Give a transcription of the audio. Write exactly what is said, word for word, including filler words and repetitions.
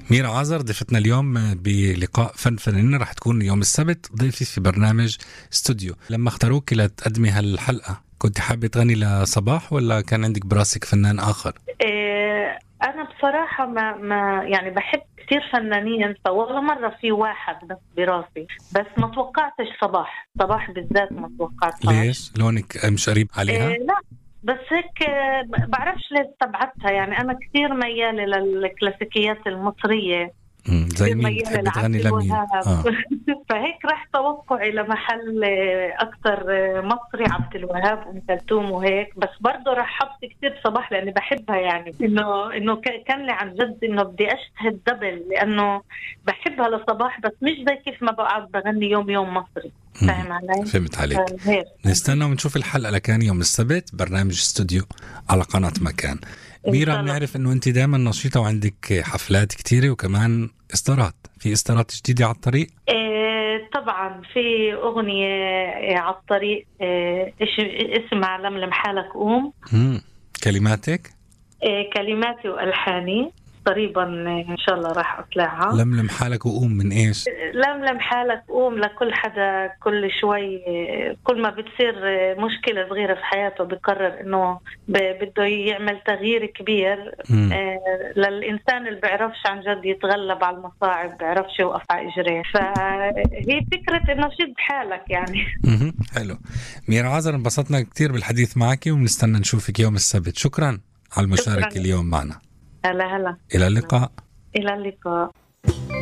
ميرا عازر ضيفتنا اليوم بلقاء فن فنانين، رح تكون يوم السبت ضيفي في برنامج استوديو. لما اختاروك لتقدمي هالحلقة كنت حابة تغني لصباح ولا كان عندك براسك فنان آخر؟ إيه أنا بصراحة ما, ما يعني بحب كثير فنانين، فولا مرة في واحد بس براسي، بس ما توقعتش صباح صباح بالذات ما توقعتش. ليش؟ لونك مش قريب عليها؟ إيه لا بس هيك بعرفش ليش استبعدتها. يعني أنا كثير ميالة للكلاسيكيات المصرية. زي مين بتحبي تغني لمين؟ آه. فهيك راح توقعي لمحل أكثر مصري، عبد الوهاب وأم كلثوم وهيك. بس برضه راح حط كتير صباح لأني بحبها، يعني إنه إنه كان لي عن جد إنه بدي أشتهد دبل، لأنه بحبها لصباح بس مش زي كيف ما بقعد بغني يوم يوم مصري. فاهم علي؟ فهمت عليك. نستنى ونشوف الحلقة لكان يوم السبت برنامج استوديو على قناة مكان. ميرا، بنعرف إنه أنت دائما نشيطة وعندك حفلات كتيرة وكمان إصدارات. في إصدارات جديدة على الطريق؟ إيه طبعا في أغنية على الطريق، إيه اسمها لملم حالك قوم. مم. كلماتك؟ إيه كلماتي وألحاني. قريبا إن شاء الله راح أطلعها. لملم حالك وقوم من إيش؟ لملم حالك قوم لكل حدا كل شوي كل ما بتصير مشكلة صغيرة في حياته بيقرر إنه بده يعمل تغيير كبير. آه للإنسان اللي بيعرفش عن جد يتغلب على المصاعب، بيعرفش يوقف على إجريه. فهي فكرة إنه شد حالك يعني. حلو. ميرا عازر، انبسطنا كتير بالحديث معك وبنستنى نشوفك يوم السبت. شكرا على المشاركة اليوم معنا. هلا هلا. إلى اللقاء. إلى اللقاء.